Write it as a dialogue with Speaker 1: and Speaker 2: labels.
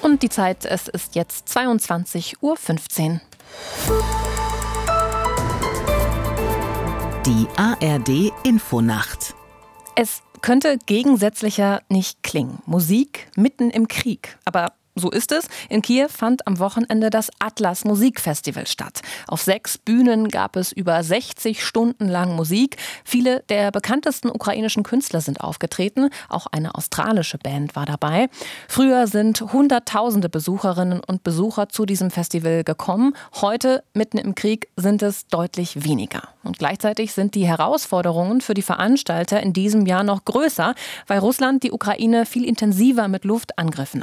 Speaker 1: Und die Zeit, es ist jetzt 22:15 Uhr.
Speaker 2: Die ARD Infonacht.
Speaker 1: Es könnte gegensätzlicher nicht klingen. Musik mitten im Krieg. Aber so ist es. In Kiew fand am Wochenende das Atlas Musikfestival statt. Auf 6 Bühnen gab es über 60 Stunden lang Musik. Viele der bekanntesten ukrainischen Künstler sind aufgetreten. Auch eine australische Band war dabei. Früher sind Hunderttausende Besucherinnen und Besucher zu diesem Festival gekommen. Heute, mitten im Krieg, sind es deutlich weniger. Und gleichzeitig sind die Herausforderungen für die Veranstalter in diesem Jahr noch größer, weil Russland die Ukraine viel intensiver mit Luftangriffen